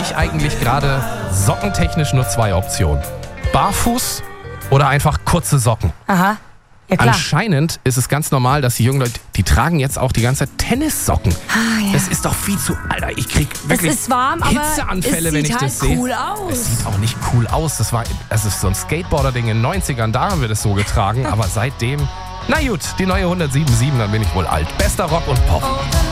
ich eigentlich gerade sockentechnisch nur 2 Optionen. Barfuß oder einfach kurze Socken. Aha. Ja, klar. Anscheinend ist es ganz normal, dass die jungen Leute, die tragen jetzt auch die ganze Zeit Tennissocken. Ja. Das ist doch viel zu... Alter, ich krieg wirklich Es ist warm, aber Hitzeanfälle, es wenn sieht ich halt das sehe. cool aus. Es sieht auch nicht cool aus. Das ist so ein Skateboarder-Ding in den 90ern, da haben wir das so getragen. Aber seitdem... Na gut, die neue 107.7, dann bin ich wohl alt. Bester Rock und Pop.